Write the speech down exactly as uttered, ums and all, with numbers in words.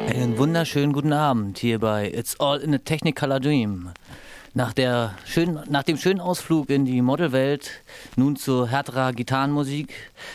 Einen wunderschönen guten Abend hier bei It's All in a Technicolor Dream. Nach, der schönen, nach dem schönen Ausflug in die Modelwelt nun zur härterer Gitarrenmusik.